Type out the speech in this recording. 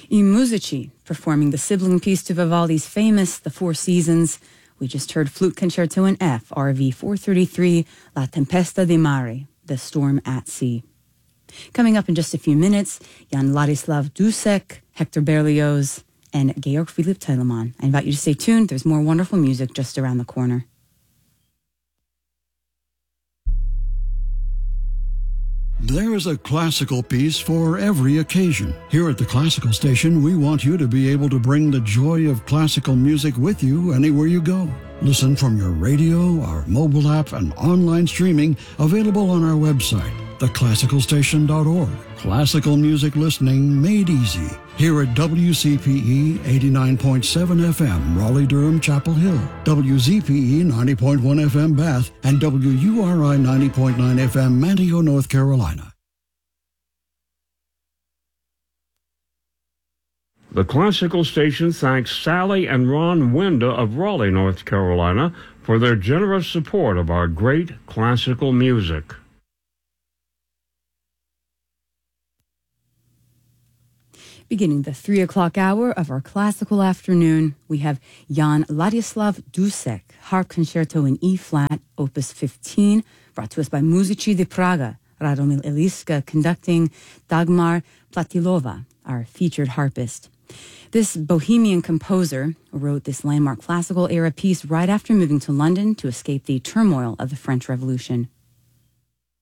I Musici, performing the sibling piece to Vivaldi's famous The Four Seasons. We just heard Flute Concerto in F, RV 433, La Tempesta di Mare, The Storm at Sea. Coming up in just a few minutes, Jan Ladislav Dušek, Hector Berlioz, and Georg Philipp Telemann. I invite you to stay tuned. There's more wonderful music just around the corner. There is a classical piece for every occasion. Here at the Classical Station, we want you to be able to bring the joy of classical music with you anywhere you go. Listen from your radio, our mobile app, and online streaming available on our website, theclassicalstation.org. Classical music listening made easy. Here at WCPE 89.7 FM, Raleigh-Durham, Chapel Hill, WZPE 90.1 FM, Bath, and WURI 90.9 FM, Manteo, North Carolina. The Classical Station thanks Sally and Ron Wenda of Raleigh, North Carolina, for their generous support of our great classical music. Beginning the 3 o'clock hour of our classical afternoon, we have Jan Ladislav Dušek, Harp Concerto in E-flat, Opus 15, brought to us by Musici di Praga, Radomil Eliska conducting, Dagmar Platilova, our featured harpist. This Bohemian composer wrote this landmark classical era piece right after moving to London to escape the turmoil of the French Revolution.